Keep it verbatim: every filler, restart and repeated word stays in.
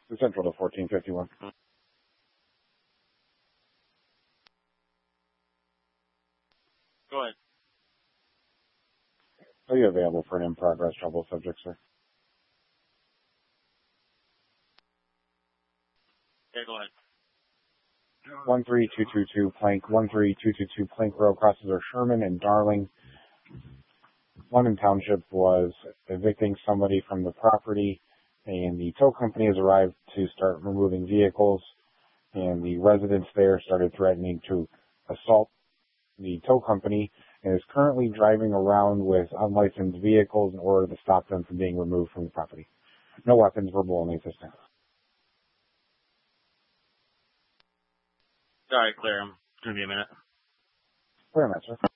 The Central to fourteen fifty-one. Go ahead. Are you available for an in-progress trouble subject, sir? Yeah, go ahead. one three two two two Plank, one three two two two Plank Road crosses are Sherman and Darling. London Township was evicting somebody from the property, and the tow company has arrived to start removing vehicles, and the residents there started threatening to assault the tow company, and is currently driving around with unlicensed vehicles in order to stop them from being removed from the property. No weapons, verbal only assistance. Sorry, Claire. I'm going to be a minute. Clear, sir.